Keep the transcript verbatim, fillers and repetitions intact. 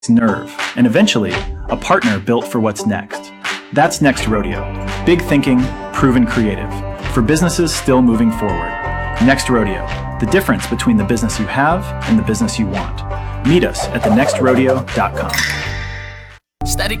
nerve, and eventually, a partner built for what's next. That's Next Rodeo. Big thinking, proven creative. For businesses still moving forward. Next Rodeo. The difference between the business you have and the business you want. Meet us at the next rodeo dot com. Steady